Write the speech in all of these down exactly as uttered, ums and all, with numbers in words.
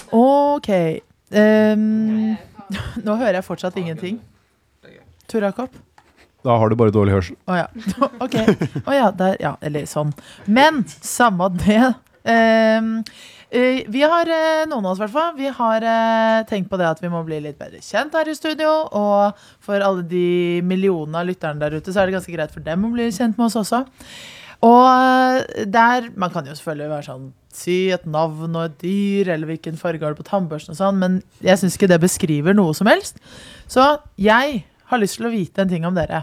Ok. Um, nå hører jeg fortsatt ingenting. Tor Jakob? Da har du bare dårlig hørsel. Åja, ok. Åja, der, ja, eller sånn. Men, samme det. Um, uh, vi har, uh, noen av oss i hvert fall, vi har uh, tenkt på det at vi må bli litt bedre kjent her i studio, og for alle de millionene av lytterne der ute, så er det ganske greit for dem å bli kjent med oss også. Og uh, der, man kan jo selvfølgelig være sånn, si et navn og et dyr, eller hvilken farge har du på tannbørsten og sånn, men jeg synes ikke det beskriver noe som helst. Så jeg har lyst til å vite en ting om dere.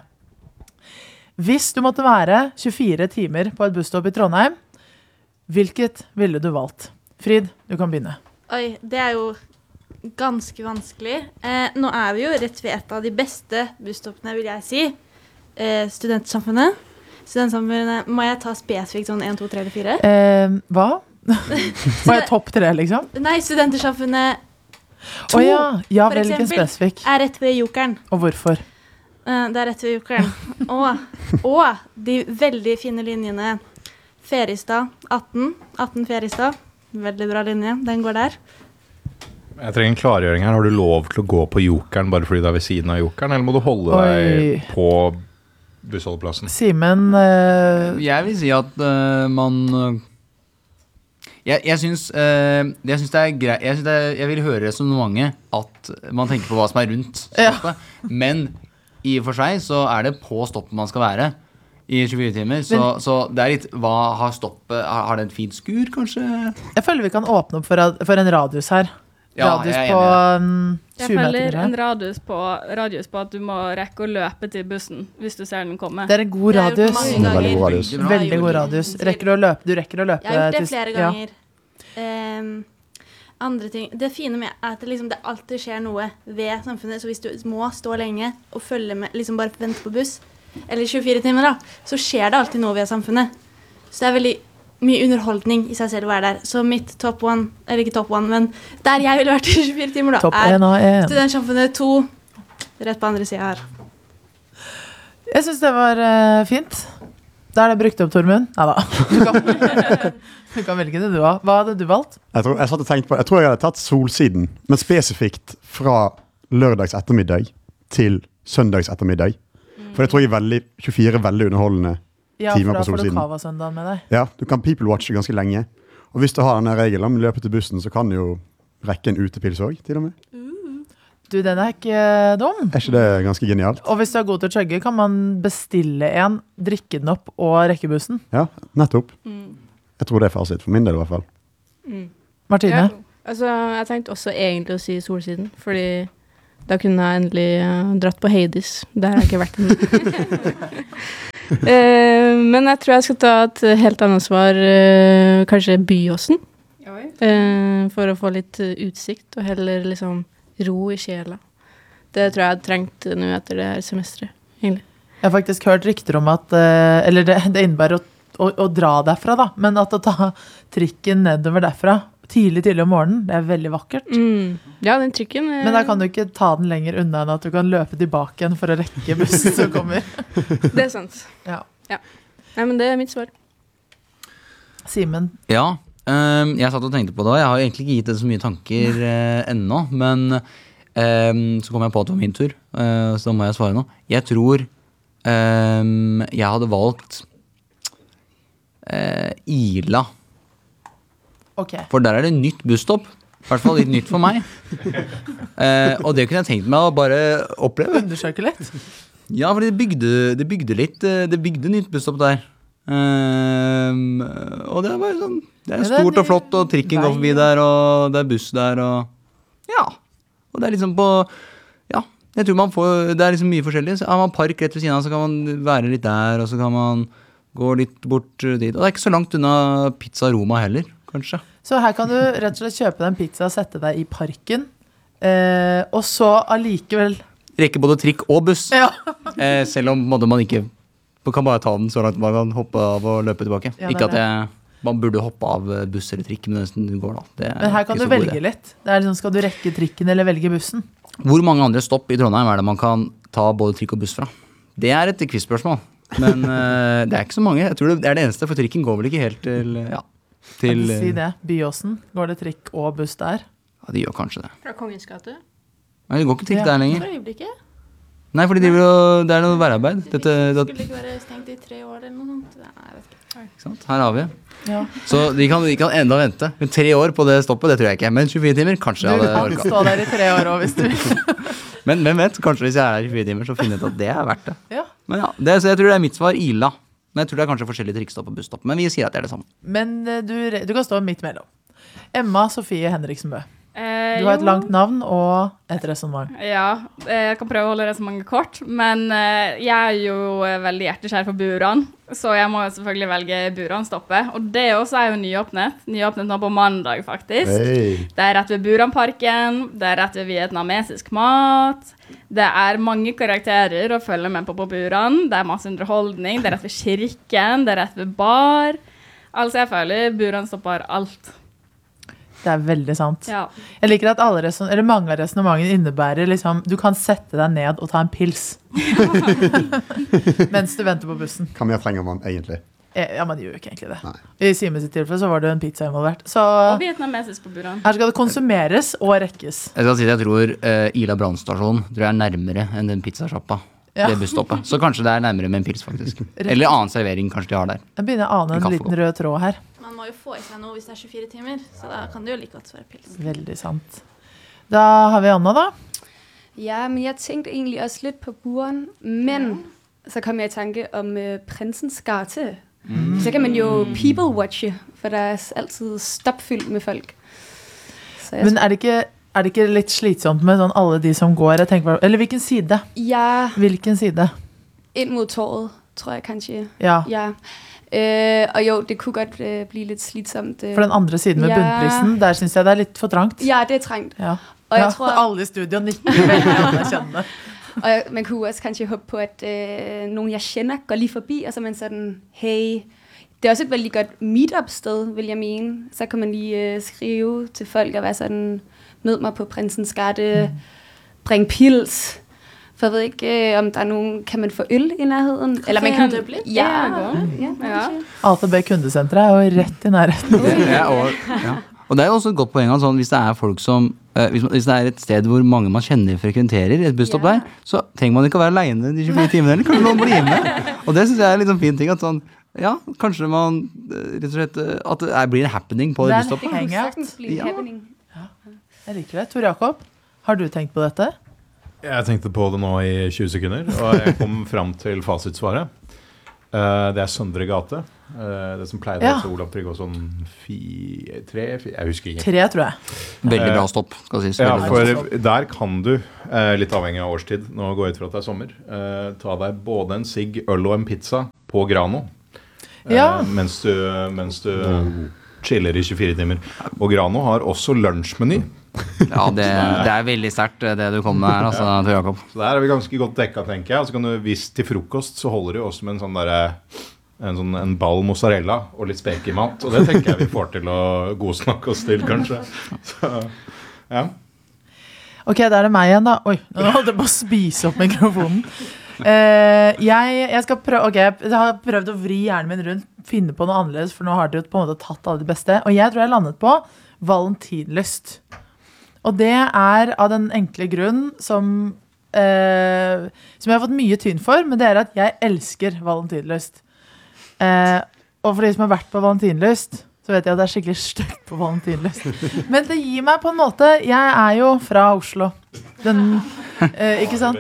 Hvis du måtte være tjuefire timer på et busstopp i Trondheim, hvilket ville du valgt? Frid, du kan begynne. Oi, det er jo ganske vanskelig. Eh, nå er vi jo rett ved et av de beste busstoppene, vil jeg si. Eh, studentsamfunnet. Studentsamfunnet, må jeg ta spesifikt sånn en, to, tre eller fire? Eh, hva? Må jeg topp tre, liksom? Nei, Studentersamfunnet to, oh, ja. Ja, for eksempel, spesifikk. er rett ved Jokeren. Og hvorfor? Uh, det er rett ved Jokeren. og, og de veldig fine linjene Feristad atten, atten Feristad. Veldig bra linje, den går der. Jeg trenger en klargjøring her. Har du lov til å gå på Jokeren bare fordi det er ved siden av Jokeren, eller må du holde Oi. deg på bussholdeplassen? Simen uh... Jeg vil si at uh, man uh, Jeg, jeg, synes, uh, jeg synes det er greit jeg, synes det er, jeg vil høre resonnementet at man tenker på hva som er rundt stoppet, ja. Men i og for seg så er det på stoppet man skal være i tjuefire timer, så, men, så det er litt, hva har stoppet, har, har det en fint skur kanskje? Jeg føler vi kan åpne opp for, for en radius her. Ja, radius jeg på um, Jeg føler en radius på, radius på at du må rekke å løpe til bussen hvis du ser den komme. Det er en god radius. Det er veldig god radius. Veldig god radius. Rekker du å løpe? Du rekker å løpe. Jeg har gjort det flere til, ganger. Ja. Um, andre ting. Det fine med er at det, liksom, det alltid skjer noe ved samfunnet, så hvis du må stå lenge og følge med, liksom bare vente på buss, eller tjuefire timer da, så skjer det alltid noe ved samfunnet. Så det er veldig mye underholdning i seg selv å være der. Så mitt top one, eller ikke top one, men der jeg ville vært i tjuefire timer da, top er Studentsamfunnet to, rett på andre siden her. Jeg synes det var uh, fint. Da er det brukt opp, Tormund. Neida. Du kan, du kan velge det du har. Hva hadde du valgt? Jeg tror jeg, satt og tenkte på, jeg tror jeg hadde tatt Solsiden, men spesifikt fra lørdags ettermiddag til søndags ettermiddag. For det tror jeg er veldig, tjuefire veldig underholdende ja, timer på Solsiden. Ja, for da får du Kava-søndagen med deg. Ja, du kan people-watche ganske lenge. Og hvis du har denne regelen om løpet til bussen, så kan du jo rekke en utepils også, til og med. Du, den er ikke dum. Er ikke det ganske genialt? Og hvis du er god til å chugge, kan man bestille en, drikke den opp og rekke bussen. Ja, nettopp. Mm. Jeg tror det er fasit, for min del i hvert fall. Mm. Martine? Ja, altså, jeg tenkte også egentlig å si Solsiden, fordi da kunne jeg endelig uh, dratt på Hades. Der har jeg ikke vært ennå. uh, men jeg tror jeg skal ta et helt annet svar, uh, kanskje Byåsen. Uh, for å få litt uh, utsikt og heller liksom ro i sjela. Det tror jeg jeg hadde trengt nå etter det her semesteret, egentlig. Jeg har faktisk hørt rykter om at, uh, eller det, det innebærer å, å, å dra derfra da, men at å ta trikken nedover derfra, tidlig, tidlig om morgenen, det er veldig vakkert. Mm. Ja, den trikken er... Men da kan du ikke ta den lenger unna enn at du kan løpe tilbake igjen for å rekke bussen som kommer. Det er sant. Ja. Ja. Nei, men det er mitt svar. Simen? Ja, um, jeg satt og tenkte på det, jeg har egentlig ikke gitt det så mye tanker uh, ennå, men um, så kom jeg på at det var min tur, uh, så da må jeg svare nå. Jeg tror um, jeg hadde valgt uh, Ila. Okay. For der er det nytt busstopp. I hvert fall litt nytt for meg. eh, og det kunne jeg tenkt meg å bare oppleve. Undersøke litt. Ja, for det bygde, det bygde litt, det bygde nytt busstopp der. Eh, og det er bare sånn, det er stort og flott, og trikken går forbi der, og det er buss der, og ja. Og det er liksom på, ja, jeg tror man får, det er liksom mye forskjellig. Så har man park rett ved siden av, så kan man være litt der, og så kan man gå litt bort dit. Og det er ikke så langt unna Pizza Roma heller. Kanskje. Så her kan du rett og slett kjøpe deg en pizza og sette deg i parken, eh, og så allikevel rekke både trikk og buss, ja. eh, selv om måtte man ikke man kan bare ta den så langt man kan hoppe av og løpe tilbake. Ja, ikke at jeg, man burde hoppe av buss eller trikk, men det går da. Det men her kan du velge litt. Det er liksom, skal du rekke trikken eller velge bussen? Hvor mange andre stopp i Trondheim er det man kan ta både trikk og buss fra? Det er et quizspørsmål, men eh, det er ikke så mange. Jeg tror det er det eneste, for trikken går vel ikke helt til, ja. Til, si det, Byåsen, går det trikk og buss der? Ja, de gjør kanskje det. Fra Kongens gate? Nei, det går ikke trikk Ja. der lenger. For øyeblikket. Nei, for de driver jo- det er noe værarbeid. Dette, det, Skulle ikke være stengt i tre år eller noe sånt. Nei, jeg vet ikke. ikke sant? Her har vi. Ja. Så de kan, de kan enda vente. Men tre år på det stoppet, det tror jeg ikke. Men tjuefire timer, kanskje jeg Du hadde kan orket. stå der i tre år også, hvis du vil. Men hvem vet, kanskje hvis jeg er her i tjuefire timer, så finner jeg ut at det er verdt det. Ja. Men ja, det, så jeg tror det er mitt svar, Ila. Men jeg tror det er kanskje forskjellige trikkstopp og busstopp. Men vi sier at det er det samme. Men eh, du, du kan stå midt mellom. Emma Sofie Henriksen Bø. Eh, Du har et jo. langt navn og et resonnement. Ja, jeg kan prøve å holde det så mange kort, men eh, jeg er jo eh, veldig hjertekjær for Buran, så jeg må jo selvfølgelig velge Buran-stoppet. Og det også er jo nyåpnet. Nyåpnet nå på mandag, faktisk. Hey. Det er rett ved Buranparken, det er rett ved vietnamesisk mat. Det er mange karakterer å følge med på på Buran. Det er masse underholdning, det er rett ved kirken, det er rett ved bar. Altså, jeg føler Buran stopper alt. Det er veldig sant. Ja. Jeg liker at alle reson- eller mange av resonnementene innebærer liksom, du kan sette deg ned og ta en pils. Mens du venter på bussen. Hva mer trenger man egentlig? Eh, Ja, men det gjør jo ikke egentlig det. Nei. I Simen sitt tilfelle så var det jo en pizza involvert. Så Og vietnamesisk på Buran. her skal det konsumeres og rekkes. Jeg skal si at jeg tror eh, Ila brannstasjon tror jeg er nærmere enn den pizzasjappa. Ja. Det busstoppet. Så kanskje det er nærmere med en pils, faktisk. Eller annen servering kanskje de har der. Jeg begynner å ane En en kaffe liten godt. rød tråd her. Man må jo få i seg noe hvis det er tjuefire timer, så da kan det jo like godt være pils. Veldig sant. Da har vi Anna, da. Ja, men jeg tænkte egentlig også lidt på Buren, men så kom jeg i tanke om uh, Prinsens Gate. Mm. Så kan man jo people-watche, for der er altid stopfyldt med folk. Så jeg Men er det ikke, er det ikke litt slitsomt med sånn alle de som går? Jeg tenker, på- eller hvilken side? Ja, Hvilken side? ind mod torvet, tror jeg kanskje. Ja, Ja. Øh, og jo, det kunne godt øh, blive lidt slitsomt. Øh. for den andre siden med Ja. bunnprisen, der synes jeg det er litt for trangt. Ja, det er trængt. Ja. Og jeg Ja, tror, alle i studio nikker veldig anerkjennende. og jeg, man kunne også kanskje håbe på, at øh, nogen jeg kender går lige forbi, og så er man sådan, hey, det er også et veldig godt meetup-sted, vil jeg mene. Så kan man lige øh, skrive til folk og være sådan, mød mig på Prinsens Gate, mm. bring pils. For jeg ved ikke, øh, om der er nogen, kan man få øl i nærheden? Eller man kan, Dublin? ja, Ja, ja, Ja. A T B kundesenteret er jo rett i nærheten. Det er, og, ja. og det er jo også et godt poeng at sånn, hvis det er folk som eh, hvis, man, hvis det er et sted hvor mange man kjenner frekventerer, et busstopp Ja. der, så trenger man ikke å være alene de tjuefire timene, eller kanskje noen blir med. Og det synes jeg er litt sånn fin ting, at sånn, ja, kanskje man eh, rett og slett, eh, at det er, blir en happening på Det det er en busstoppet. hang- det kan sagtens blive en Ja. happening. Jeg liker det. Tor Jakob, har du tenkt på dette? Jeg tenkte på det nå i tjue sekunder, og jeg kom fram til fasitsvaret. Eh, det er Søndre Gate. Eh, det som pleide Ja. å hete Olav Tryggvason fi, tre, fi, jeg husker ikke. Tre, tror jeg. Veldig bra stopp, skal sies. Ja, Veldig bra for stopp. der kan du, eh, litt avhengig av årstid, nå går jeg ut fra at det er sommer, eh, ta deg både en sigg, øl og en pizza på Grano, eh, Ja. mens du, mens du chiller i tjuefire timer. Og Grano har også lunsjmeny, Ja, det, det er veldig sterkt det du kommer med her, altså, Tor Jakob. så der er vi ganske godt dekka, tenker jeg. Og så kan du, hvis til frokost, så holder det jo også med en sånn derre En, sånn, en ball mozzarella og litt spekemat. Og det tenker jeg vi får til å godsnakke oss til, kanskje. Så, ja. Ok, da er det meg igjen, da. Oi, nå holdt jeg på å spise opp mikrofonen. Eh, jeg, jeg skal prøve, ok, jeg har prøvd å vri hjernen min rundt, finne på noe annerledes, for nå har dere jo på en måte tatt alle de beste. Og jeg tror jeg landet på valentinlyst. Og det er av den enkle grunn som, eh, som jeg har fått mye tyn for, men det er at jeg elsker valentinlyst. Eh, og for de som har vært på valentinlyst, så vet jeg at det er skikkelig stygt på valentinlyst. Men det gir meg på en måte, jeg er jo fra Oslo. Den, eh, ikke sant?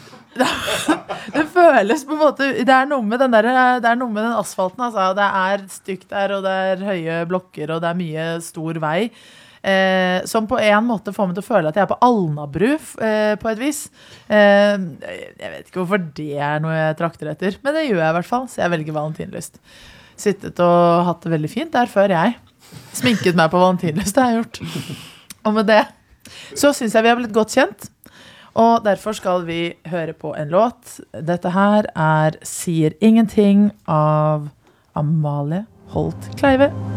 Det føles på en måte, det er noe med den, der, det er noe med den asfalten, altså. Det er stygt der, og det er høye blokker, og det er mye stor vei. Eh, som på en måte får meg til å føle at jeg er på Alnabru eh, på et vis. Eh, jeg vet ikke hvorfor det er noe jeg trakter etter, men det gjør jeg i hvert fall, så jeg velger valentinlyst. Sittet og hatt det veldig fint der før jeg. Sminket meg på valentinlyst, det har jeg gjort. Og med det så synes jeg vi har blitt godt kjent, og derfor skal vi høre på en låt. Dette her er Sier ingenting av Amalie Holt Kleive.